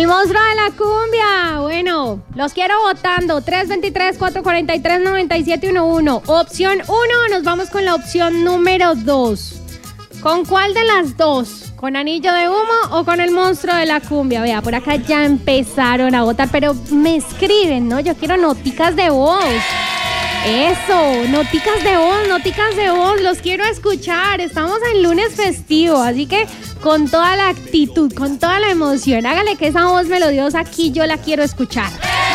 El monstruo de la cumbia. Bueno, los quiero votando. 323-443-9711. Opción 1, nos vamos con la opción número 2. ¿Con cuál de las dos? ¿Con Anillo de Humo o con el monstruo de la cumbia? Vea, por acá ya empezaron a votar, pero me escriben, ¿no? Yo quiero noticas de voz. Eso, noticas de voz, los quiero escuchar. Estamos en lunes festivo, así que con toda la actitud, con toda la emoción, hágale que esa voz melodiosa aquí yo la quiero escuchar.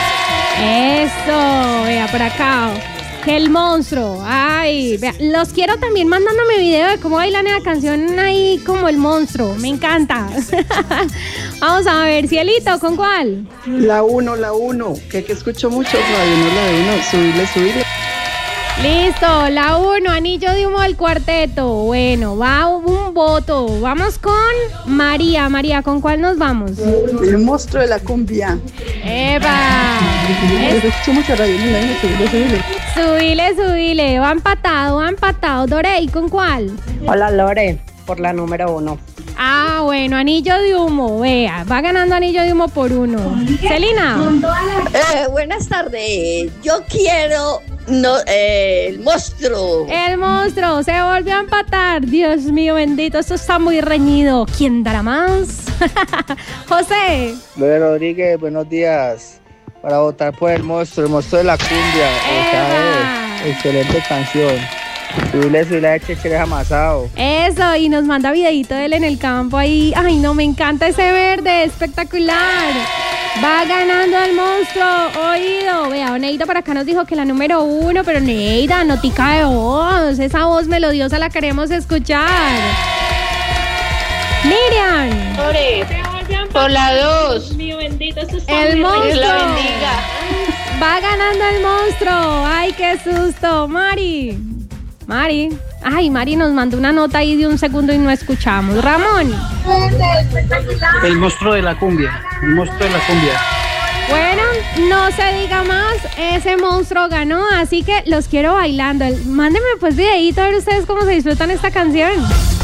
Eso, vea por acá. Que el monstruo, ay, vea, los quiero también mandándome video de cómo bailan la canción ahí como el monstruo, me encanta. Vamos a ver, Cielito, ¿con cuál? La 1, que escucho mucho, Radio, no la de 1, subile. Listo, la 1, Anillo de Humo del cuarteto. Bueno, va un voto. Vamos con María. María, ¿con cuál nos vamos? El monstruo de la cumbia. ¡Epa! Escucho mucho Radio, no la de 1, Subile. Va empatado. Dorey, ¿con cuál? Hola, Lore, por la número 1. Ah, bueno, Anillo de Humo, vea, va ganando Anillo de Humo por 1. Celina. Buenas tardes, yo quiero el monstruo. El monstruo se volvió a empatar. Dios mío bendito, esto está muy reñido. ¿Quién dará más? José. Lore Rodríguez, buenos días. Para votar por el monstruo de la cumbia. Excelente canción. Subile de Checheres Amasado. Eso, y nos manda videito de él en el campo ahí. Ay, no, me encanta ese verde, espectacular. Va ganando el monstruo, oído. Vea, Neida por acá nos dijo que la número 1, pero Neida, notica de voz. Esa voz melodiosa la queremos escuchar. Miriam. Por la 2. Mío bendito, esto está el monstruo. Dios la bendiga. Va ganando el monstruo. Ay, qué susto. Mari, Mari nos mandó una nota ahí de un segundo y no escuchamos. Ramón. El monstruo de la cumbia. Bueno, no se diga más, ese monstruo ganó, así que los quiero bailando. Mándenme pues videíto a ver ustedes cómo se disfrutan esta canción.